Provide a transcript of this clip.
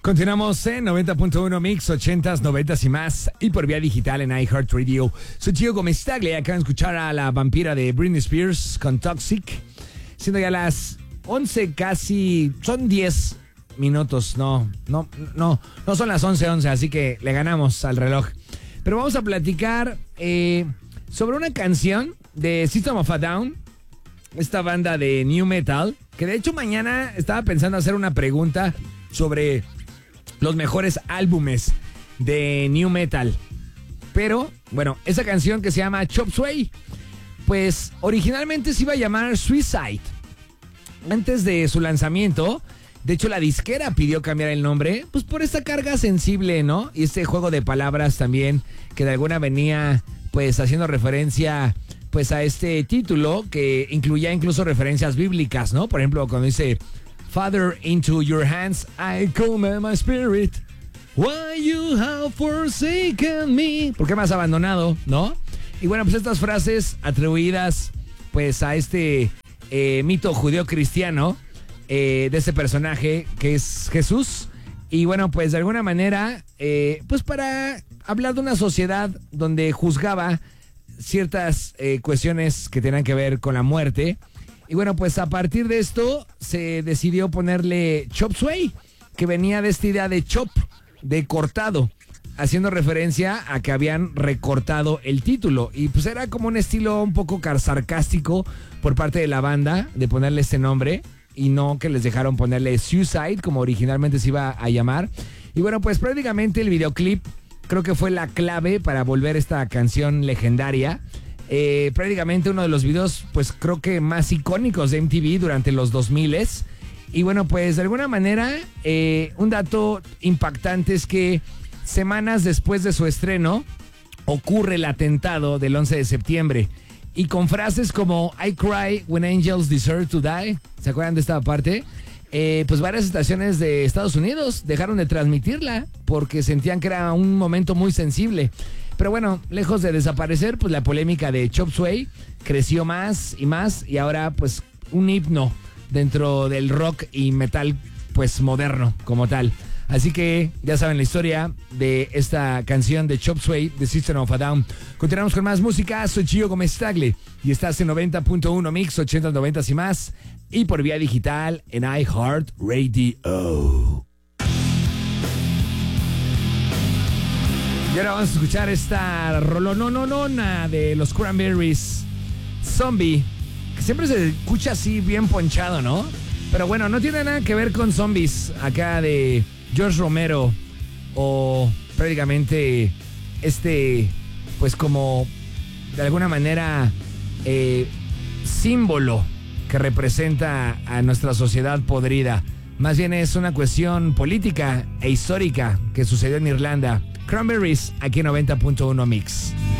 Continuamos en 90.1 Mix, 80s, 90s y más, y por vía digital en iHeartRadio. Soy Gio Gomez-Tagle, acaban de escuchar a la vampira de Britney Spears con Toxic, siendo ya las 11 casi, son 10 minutos, no son las 11:11, así que le ganamos al reloj. Pero vamos a platicar sobre una canción de System of a Down, esta banda de New Metal, que de hecho mañana estaba pensando hacer una pregunta sobre los mejores álbumes de New Metal. Pero, bueno, esa canción que se llama Chop Suey, pues originalmente se iba a llamar Suicide. Antes de su lanzamiento, de hecho la disquera pidió cambiar el nombre, pues por esta carga sensible, ¿no? Y este juego de palabras también, que de alguna venía, pues haciendo referencia, pues a este título, que incluía incluso referencias bíblicas, ¿no? Por ejemplo, cuando dice... Father, into your hands I commend my spirit. Why you have forsaken me? ¿Por qué me has abandonado? ¿No? Y bueno, pues estas frases atribuidas pues a este mito judeo-cristiano de este personaje que es Jesús. Y bueno, pues de alguna manera, pues para hablar de una sociedad donde juzgaba ciertas cuestiones que tenían que ver con la muerte. Y bueno, pues a partir de esto se decidió ponerle Chop Suey, que venía de esta idea de chop, de cortado, haciendo referencia a que habían recortado el título. Y pues era como un estilo un poco sarcástico por parte de la banda de ponerle este nombre y no que les dejaron ponerle Suicide, como originalmente se iba a llamar. Y bueno, pues prácticamente el videoclip creo que fue la clave para volver esta canción legendaria. Prácticamente uno de los videos, pues creo que más icónicos de MTV durante los 2000s. Y bueno, pues de alguna manera, un dato impactante es que semanas después de su estreno ocurre el atentado del 11 de septiembre. Y con frases como I cry when angels deserve to die, ¿se acuerdan de esta parte? Pues varias estaciones de Estados Unidos dejaron de transmitirla porque sentían que era un momento muy sensible. Pero bueno, lejos de desaparecer, pues la polémica de Chop Suey creció más y ahora pues un himno dentro del rock y metal pues moderno como tal. Así que ya saben la historia de esta canción de Chop Suey de System of a Down. Continuamos con más música, soy Gio Gomez-Tagle y estás en 90.1 Mix, 80, 90 y más, y por vía digital en iHeartRadio. Y ahora vamos a escuchar esta rolononona de los Cranberries, Zombie, que siempre se escucha así bien ponchado, ¿no? Pero bueno, no tiene nada que ver con Zombies, acá de George Romero, o prácticamente pues como de alguna manera símbolo que representa a nuestra sociedad podrida. Más bien es una cuestión política e histórica que sucedió en Irlanda. Cranberries, aquí en 90.1 Mix.